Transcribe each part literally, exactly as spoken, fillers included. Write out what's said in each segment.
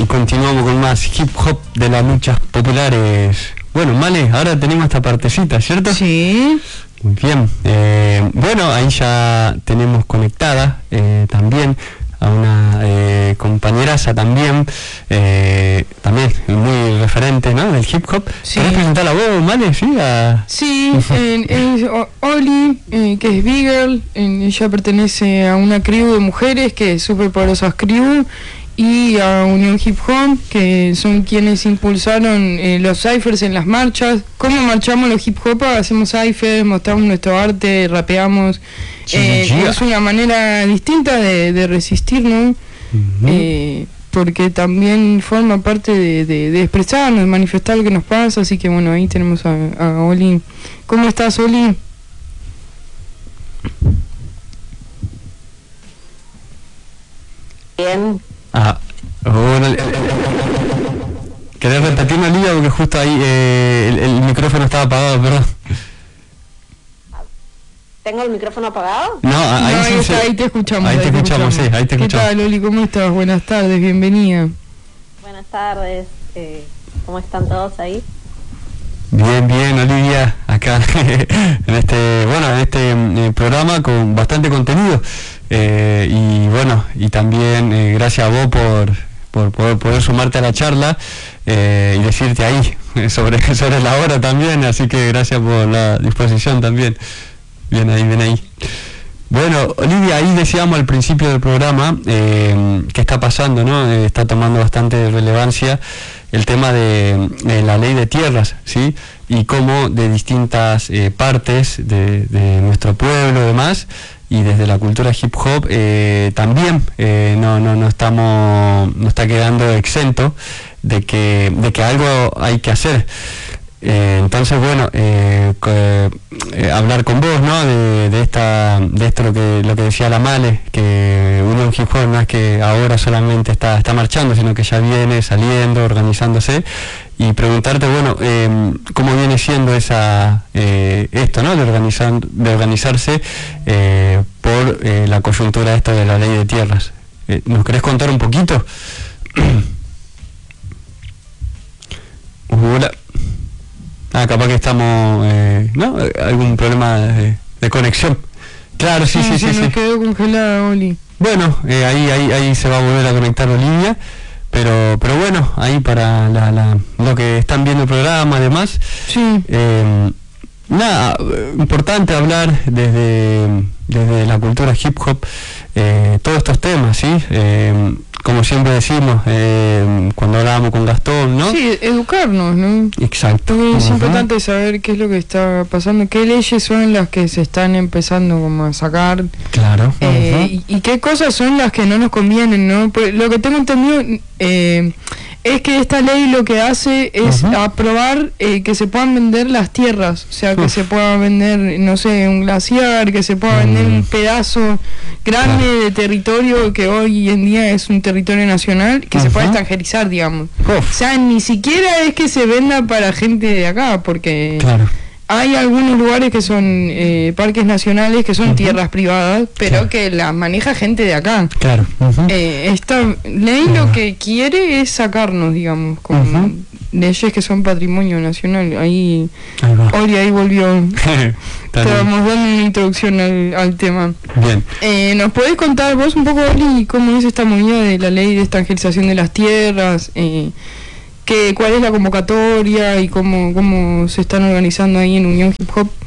continuamos con más hip hop de las luchas populares. Bueno, Male, ahora tenemos esta partecita, ¿cierto? Sí. Muy bien. Eh, bueno, ahí ya tenemos conectada eh, también a una eh, compañeraza también, eh, también muy referente, ¿no?, del hip hop. Sí. ¿Querés presentarla vos, Male? Sí, a... Sí, eh, es O- Oli, eh, que es Bigirl. Eh, ella pertenece a una crew de mujeres que es Super Poderosas Crew, y a Unión Hip Hop, que son quienes impulsaron eh, los cyphers en las marchas. ¿Cómo marchamos los hip hop? Hacemos cyphers, mostramos nuestro arte, rapeamos. Eh, Yeah. Es una manera distinta de, de resistirnos, Uh-huh. eh, porque también forma parte de, de, de expresarnos, de manifestar lo que nos pasa. Así que bueno, ahí tenemos a, a Oli. ¿Cómo estás, Oli? Bien. Ah, bueno, ¿querés repetir una liga? Porque justo ahí eh, el, el micrófono estaba apagado, perdón. ¿Tengo el micrófono apagado? No, ahí, No, sí ahí, se- está, ahí te escuchamos. Ahí te escuchamos, sí, ahí te ¿Qué escuchamos. tal, Oli? ¿Cómo estás? Buenas tardes, bienvenida. Buenas tardes. Eh, ¿Cómo están todos ahí? Bien, bien, Olivia, acá en este, bueno, en este eh, programa con bastante contenido, eh, y bueno, y también eh, gracias a vos por, por poder, poder sumarte a la charla eh, y decirte ahí eh, sobre, sobre la hora también, así que gracias por la disposición también. Bien ahí, bien ahí. Bueno, Olivia, ahí decíamos al principio del programa eh, que está pasando, ¿no? Eh, está tomando bastante relevancia el tema de, de la ley de tierras, ¿sí? Y cómo de distintas eh, partes de, de nuestro pueblo, demás, y desde la cultura hip hop eh, también eh, no, no, no estamos, no está quedando exento de que, de que algo hay que hacer. Eh, entonces, bueno, eh, eh, eh, hablar con vos, ¿no?, de, de esta, de esto lo que lo que decía la Male, que Unión Hip Hop no es que ahora solamente está está marchando, sino que ya viene saliendo, organizándose, y preguntarte, bueno, eh, cómo viene siendo esa eh, esto, ¿no?, de organizar, de organizarse eh, por eh, la coyuntura esta de la ley de tierras. Eh, ¿Nos querés contar un poquito? Hola. Ah, capaz que estamos, eh, ¿no? Algún problema de, de conexión. Claro, sí, Ah, sí, se sí, nos sí. quedó congelada, Oli. Bueno, eh, ahí, ahí, ahí se va a volver a conectar Olivia, pero, pero bueno, ahí para la, la, lo que están viendo el programa, además. Sí. Eh, nada, eh, importante hablar desde, desde la cultura hip hop, eh, todos estos temas, ¿sí? Eh, como siempre decimos, eh, cuando hablábamos con Gastón, ¿no? Sí, educarnos, ¿no? Exacto. Porque es Ujú. importante saber qué es lo que está pasando, qué leyes son las que se están empezando como a sacar, Claro. eh, y, y qué cosas son las que no nos convienen, ¿no? Pues lo que tengo entendido eh, es que esta ley lo que hace es Ujú. aprobar eh, que se puedan vender las tierras, o sea, que Uf. se pueda vender, no sé, un glaciar, que se pueda vender Mm. un pedazo grande Claro. de territorio que hoy en día es un territorio nacional, que se pueda Ujú. extranjerizar, digamos. O Uf. sea, ni siquiera es que se venda para gente de acá, porque Claro. hay algunos lugares que son eh, parques nacionales, que son Ujú. tierras privadas, pero Claro. que las maneja gente de acá. Claro. Ujú. Eh, esta ley lo que quiere es sacarnos, digamos, con Ujú. leyes que son patrimonio nacional. Ahí, Ahí va. Oli, ahí volvió. Está Estábamos dando una introducción al, al tema. bien. Eh, ¿Nos podés contar vos un poco, Oli, cómo es esta movida de la ley de extranjerización de las tierras? Eh, que, ¿Cuál es la convocatoria y cómo, cómo se están organizando ahí en Unión Hip Hop?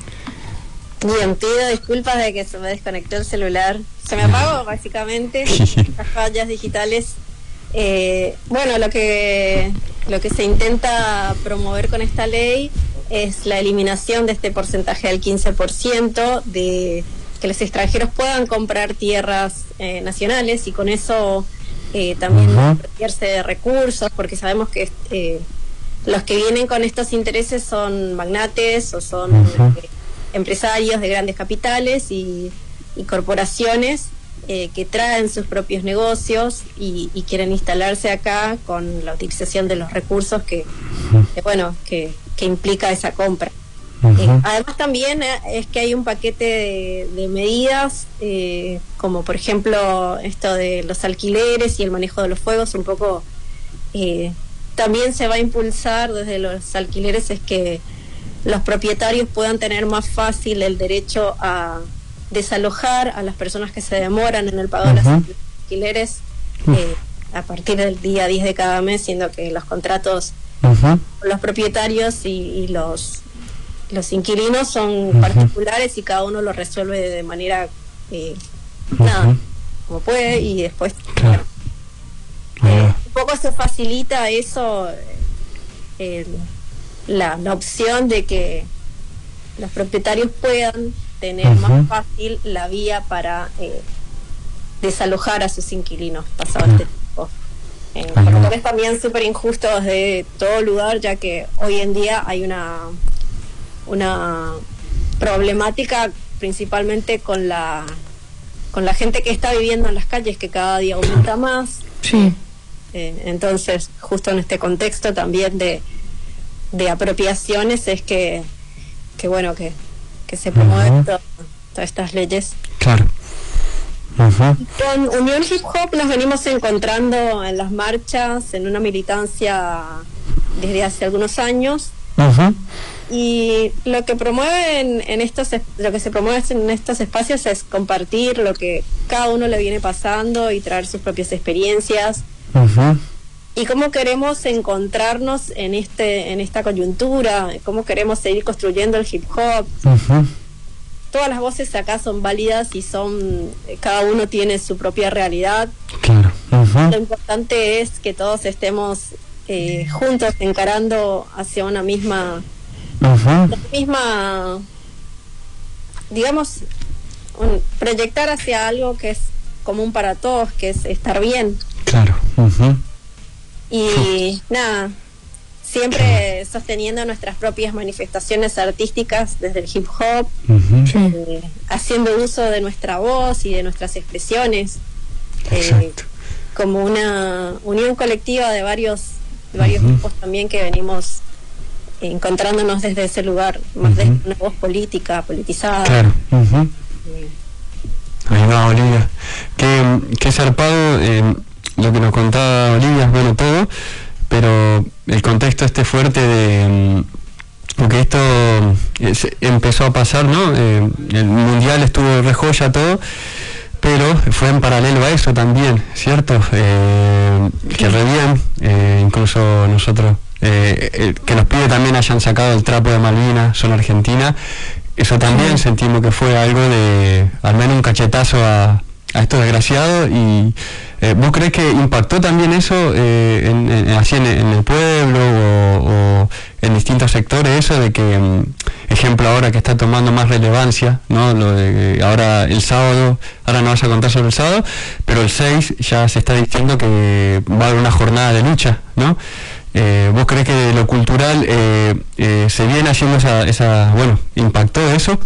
Bien, pido disculpas de que se me desconectó el celular. Se me apagó, básicamente, las fallas digitales. Eh, bueno, lo que, lo que se intenta promover con esta ley es la eliminación de este porcentaje del quince por ciento, de que los extranjeros puedan comprar tierras eh, nacionales, y con eso eh, también Ujú. apropiarse de recursos, porque sabemos que eh, los que vienen con estos intereses son magnates o son Ujú. eh, empresarios de grandes capitales y, y corporaciones eh, que traen sus propios negocios y, y quieren instalarse acá con la utilización de los recursos que, que bueno que, que implica esa compra. Ujú. Eh, además también eh, es que hay un paquete de, de medidas, eh, como por ejemplo esto de los alquileres y el manejo de los fuegos, un poco eh, también se va a impulsar desde los alquileres es que los propietarios puedan tener más fácil el derecho a desalojar a las personas que se demoran en el pago uh-huh. de los alquileres eh, a partir del día diez de cada mes, siendo que los contratos uh-huh. con los propietarios y, y los los inquilinos son uh-huh. particulares y cada uno lo resuelve de manera eh, uh-huh. nada, como puede, y después claro. bueno, uh-huh. eh, un poco se facilita eso eh, la, la opción de que los propietarios puedan tener uh-huh. más fácil la vía para eh, desalojar a sus inquilinos pasado uh-huh. este tiempo. Eh, uh-huh. Por lo cual es también súper injusto desde todo lugar, ya que hoy en día hay una una problemática principalmente con la con la gente que está viviendo en las calles, que cada día aumenta más. Sí. Eh, entonces, justo en este contexto también de, de apropiaciones es que, que bueno, que, que se promueven uh-huh. to, todas estas leyes. Claro. Uh-huh. Con Unión Hip Hop nos venimos encontrando en las marchas, en una militancia desde hace algunos años. Uh-huh. Y lo que promueven en estos lo que se promueve en estos espacios es compartir lo que cada uno le viene pasando y traer sus propias experiencias. Uh-huh. Y cómo queremos encontrarnos en este en esta coyuntura, cómo queremos seguir construyendo el hip hop. Uh-huh. Todas las voces acá son válidas y son cada uno tiene su propia realidad. Claro. Uh-huh. Lo importante es que todos estemos eh, juntos encarando hacia una misma Uh-huh. la misma, digamos, un, proyectar hacia algo que es común para todos, que es estar bien. Claro. Uh-huh. Y nada, siempre sosteniendo nuestras propias manifestaciones artísticas desde el hip hop, uh-huh. eh, haciendo uso de nuestra voz y de nuestras expresiones, eh, como una unión colectiva de varios, de varios uh-huh. grupos también que venimos encontrándonos desde ese lugar, más uh-huh. desde una voz política, politizada. Claro. Uh-huh. Sí. Ahí va, Olivia. Qué, qué zarpado eh, lo que nos contaba Olivia, bueno, todo, pero el contexto este fuerte de... Porque esto eh, empezó a pasar, ¿no? Eh, el mundial estuvo re joya todo, pero fue en paralelo a eso también, ¿cierto? Eh, que re bien, eh, incluso nosotros... Eh, eh, que los pibes también hayan sacado el trapo de Malvinas, son Argentina, eso también sí. sentimos que fue algo de, al menos un cachetazo a, a estos desgraciados. Y eh, ¿vos crees que impactó también eso eh, en, en, así en, en el pueblo o, o en distintos sectores, eso de que, um, ejemplo ahora que está tomando más relevancia, ¿no? Lo de ahora el sábado, ahora no vas a contar sobre el sábado, pero el seis ya se está diciendo que va a haber una jornada de lucha, ¿no? Eh, ¿Vos crees que de lo cultural eh, eh, se viene haciendo esa, esa, bueno, impactó eso?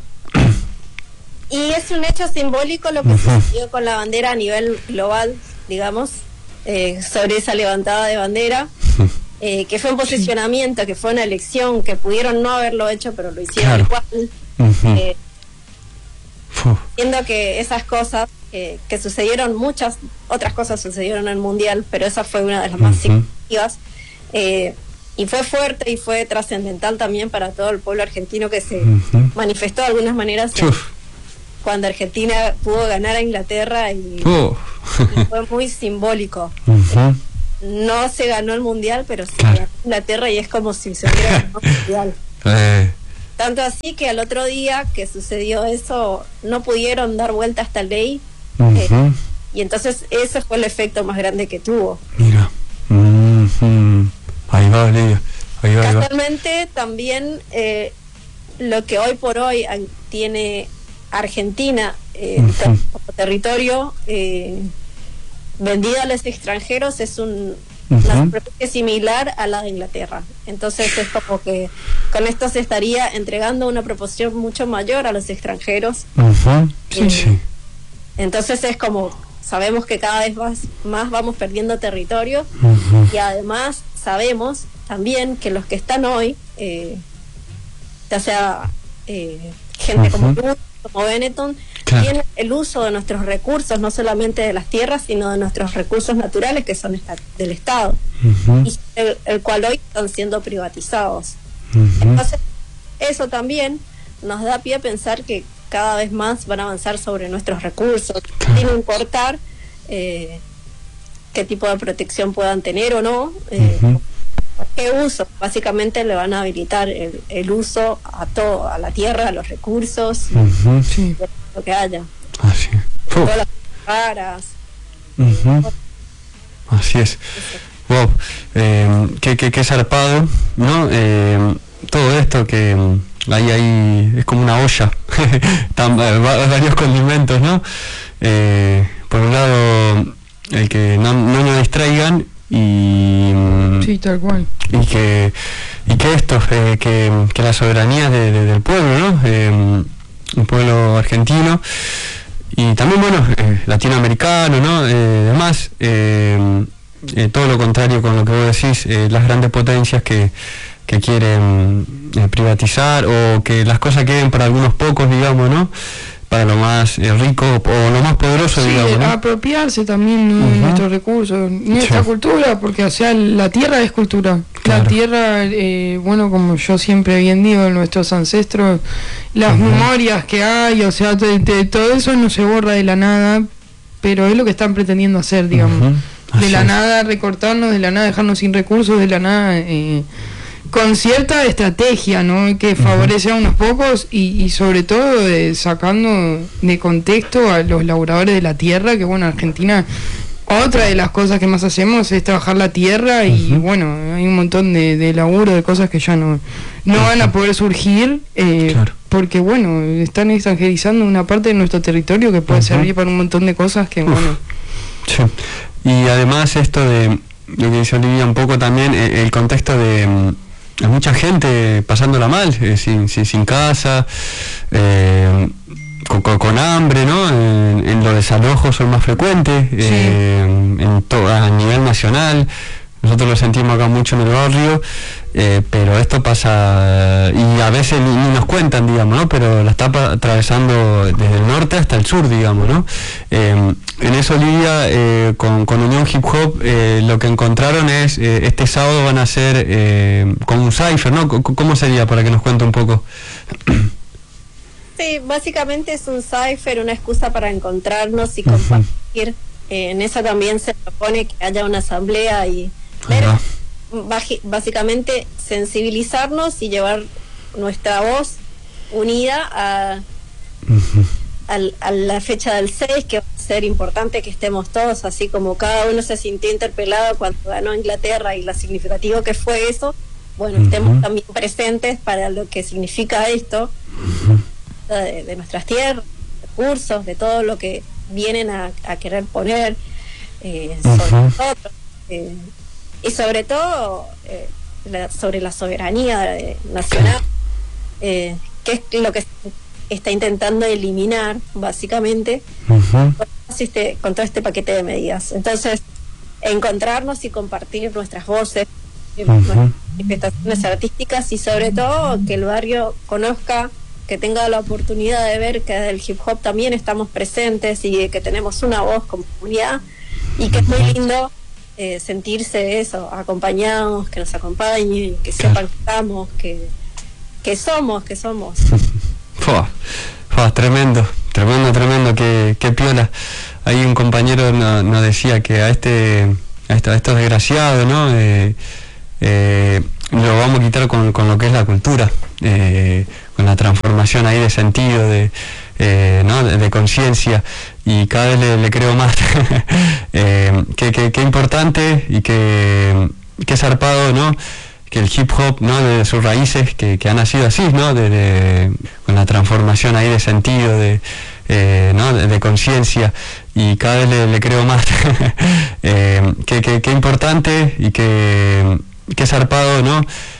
Y es un hecho simbólico lo que uh-huh. sucedió con la bandera a nivel global, digamos, eh, sobre esa levantada de bandera, uh-huh. eh, que fue un posicionamiento, que fue una elección, que pudieron no haberlo hecho, pero lo hicieron claro. igual. Uh-huh. eh, uh. Siendo que esas cosas, eh, que sucedieron, muchas otras cosas sucedieron en el Mundial, pero esa fue una de las más uh-huh. significativas. Eh, y fue fuerte y fue trascendental también para todo el pueblo argentino, que se uh-huh. manifestó de algunas maneras en, cuando Argentina pudo ganar a Inglaterra y, uh. y fue muy simbólico. Uh-huh. No se ganó el mundial, pero se claro. ganó Inglaterra y es como si se hubiera ganado el mundial. Eh. Tanto así que al otro día que sucedió eso no pudieron dar vuelta a esta ley. Uh-huh. eh, y entonces ese fue el efecto más grande que tuvo. Mira. Uh-huh. Ahí va, Olivia. Ahí va, Casualmente ahí va. También eh, lo que hoy por hoy tiene Argentina eh, uh-huh. como territorio eh, vendido a los extranjeros es un, uh-huh. una superficie similar a la de Inglaterra. Entonces es como que con esto se estaría entregando una proporción mucho mayor a los extranjeros. Uh-huh. Sí, eh, sí. Entonces es como, sabemos que cada vez más, más vamos perdiendo territorio uh-huh. y además sabemos también que los que están hoy, eh, ya sea eh, gente uh-huh. como tú, como Benetton, Claro. También el uso de nuestros recursos, no solamente de las tierras, sino de nuestros recursos naturales que son esta, del Estado, uh-huh. y el, el cual hoy están siendo privatizados. Uh-huh. Entonces, eso también nos da pie a pensar que cada vez más van a avanzar sobre nuestros recursos, claro. sin importar eh, qué tipo de protección puedan tener o no, eh, uh-huh. qué uso. Básicamente le van a habilitar el, el uso a todo, a la tierra, a los recursos, uh-huh. sí. lo que haya. Así es. Todas las caras. Uh-huh. Así es. Wow, eh, qué, qué, qué zarpado, ¿no? Eh, todo esto que ahí, ahí es como una olla, Tan, varios condimentos, ¿no? Eh, por un lado, el que no, no nos distraigan y sí, tal cual. Y que, y que esto, eh, que, que la soberanía de, de, del pueblo, ¿no? Eh, un pueblo argentino y también, bueno, eh, latinoamericano, ¿no? Eh, además, eh, eh, todo lo contrario con lo que vos decís, eh, las grandes potencias que, que quieren eh, privatizar o que las cosas queden para algunos pocos, digamos, ¿no? Para lo más eh, rico o lo más poderoso, sí, digamos, ¿no? Apropiarse también de uh-huh. nuestros recursos, nuestra sí. cultura, porque o sea, la tierra es cultura. Claro. La tierra, eh, bueno, como yo siempre bien digo, nuestros ancestros, las uh-huh. memorias que hay, o sea, de, de, todo eso no se borra de la nada, pero es lo que están pretendiendo hacer, digamos. Uh-huh. De la es. nada recortarnos, de la nada dejarnos sin recursos, de la nada... Eh, con cierta estrategia, ¿no? Que favorece uh-huh. a unos pocos y, y sobre todo eh, sacando de contexto a los laburadores de la tierra, que bueno, Argentina, otra de las cosas que más hacemos es trabajar la tierra y uh-huh. bueno, hay un montón de, de laburo, de cosas que ya no, no uh-huh. van a poder surgir, eh, claro. porque bueno, están extranjerizando una parte de nuestro territorio que puede uh-huh. servir para un montón de cosas que Uf. bueno. Sí. Y además esto de lo que dice Olivia un poco también, eh, el contexto de... Hay mucha gente pasándola mal, eh, sin, sin, sin casa, eh, con, con, con hambre, ¿no? En, en los desalojos son más frecuentes, sí. eh, en to, a nivel nacional. Nosotros lo sentimos acá mucho en el barrio, eh, pero esto pasa, y a veces ni, ni nos cuentan, digamos, ¿no? Pero la está atravesando desde el norte hasta el sur, digamos, ¿no? Eh, en eso, Olivia, eh, con, con Unión Hip Hop, eh, lo que encontraron es, eh, este sábado van a hacer eh, como un cipher, ¿no? ¿Cómo sería? Para que nos cuente un poco. Sí, básicamente es un cipher, una excusa para encontrarnos y compartir. Uh-huh. Eh, en eso también se propone que haya una asamblea y ver, básicamente sensibilizarnos y llevar nuestra voz unida a, uh-huh. a, a la fecha del seis, que va a ser importante que estemos todos, así como cada uno se sintió interpelado cuando ganó Inglaterra y lo significativo que fue eso, bueno, uh-huh. estemos también presentes para lo que significa esto, uh-huh. de, de nuestras tierras, recursos, de todo lo que vienen a, a querer poner eh, sobre uh-huh. nosotros, eh, y sobre todo eh, la, sobre la soberanía eh, nacional, eh, que es lo que está intentando eliminar básicamente uh-huh. con, este, con todo este paquete de medidas. Entonces, encontrarnos y compartir nuestras voces, uh-huh. nuestras manifestaciones artísticas y sobre todo que el barrio conozca, que tenga la oportunidad de ver que desde el hip hop también estamos presentes y que tenemos una voz como comunidad, y que es muy lindo eh, sentirse eso, acompañados, que nos acompañen, que sepan claro. que estamos, que, que somos, que somos. Fua, fua, tremendo, tremendo, tremendo, que, que piola. Ahí un compañero nos no decía que a este, a, esto, a estos desgraciados, ¿no? Eh, eh, lo vamos a quitar con, con lo que es la cultura, eh, con la transformación ahí de sentido, de, eh, ¿no? de, de conciencia, y cada vez le, le creo más. eh, que, que, que importante y que, que zarpado, ¿no? Que el hip hop, ¿no? De sus raíces, que, que ha nacido así, ¿no? De, de, con la transformación ahí de sentido, de, eh, ¿no? de, de conciencia, y cada vez le, le creo más. eh, que, que, que importante y que, que zarpado, ¿no?